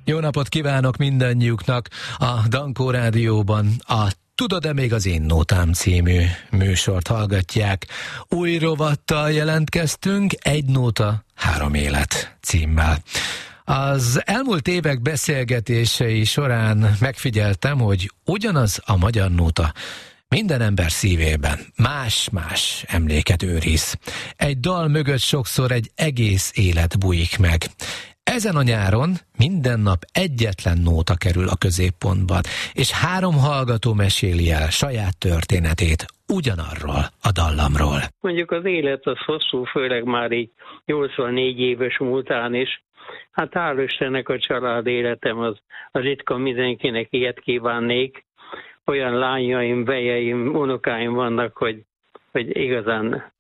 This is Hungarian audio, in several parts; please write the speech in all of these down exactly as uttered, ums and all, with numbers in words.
Jó napot kívánok mindannyiuknak a Dankó Rádióban. A Tudod-e még az én nótám című műsort hallgatják. Új rovattal jelentkeztünk, Egy nóta, három élet címmel. Az elmúlt évek beszélgetései során megfigyeltem, hogy ugyanaz a magyar nóta minden ember szívében más-más emléket őriz. Egy dal mögött sokszor egy egész élet bújik meg. Ezen a nyáron minden nap egyetlen nóta kerül a középpontban, és három hallgató meséli el saját történetét ugyanarról a dallamról. Mondjuk az élet az hosszú, főleg már így nyolcvannégy éves múltán is. Hát hál' Istennek a család életem az, az ritka, mindenkinek ilyet kívánnék. Olyan lányaim, vejeim, unokáim vannak, hogy, hogy igazán...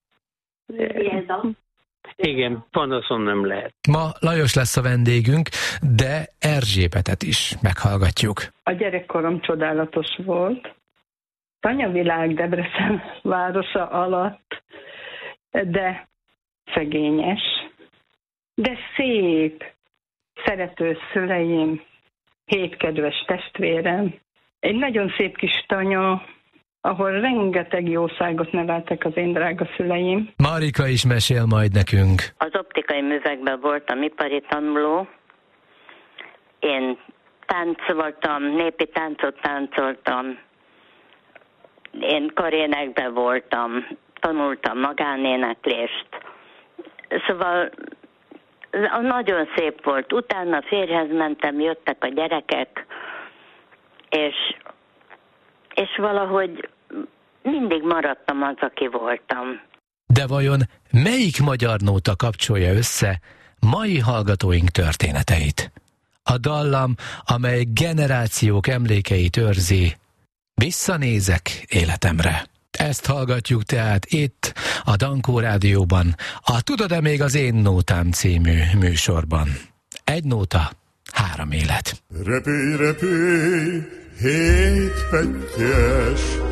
Igen, panaszom nem lehet. Ma Lajos lesz a vendégünk, de Erzsébetet is meghallgatjuk. A gyerekkorom csodálatos volt. Tanyavilág Debrecen városa alatt, de szegényes, de szép, szerető szüleim, hét kedves testvérem. Egy nagyon szép kis tanya, ahol rengeteg jószágot neveltek az én drága szüleim. Marika is mesél majd nekünk. Az optikai művekben voltam ipari tanuló. Én táncoltam, népi táncot táncoltam. Én karénekben voltam, tanultam magánéneklést. Szóval nagyon szép volt. Utána férjhez mentem, jöttek a gyerekek, és és valahogy mindig maradtam az, aki voltam. De vajon melyik magyar nóta kapcsolja össze mai hallgatóink történeteit? A dallam, amely generációk emlékeit őrzi, Visszanézek életemre. Ezt hallgatjuk tehát itt, a Dankó Rádióban, a Tudod-e még az én nótám című műsorban. Egy nóta, három élet. Repülj, repülj, hét pettyes